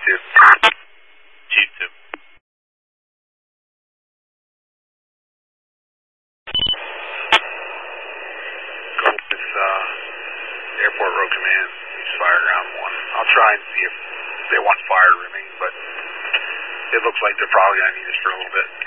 G2. G2. This Airport Road Command, please fire ground 1. I'll try and see if they want fire to remain, but it looks like they're probably going to need us for a little bit.